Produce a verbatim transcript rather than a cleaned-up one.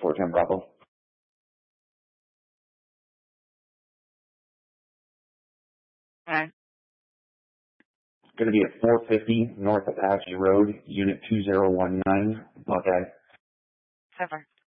four ten Bravo. Okay. It's going to be at four fifty North Apache Road, Unit two zero one nine, Buckeye. Super.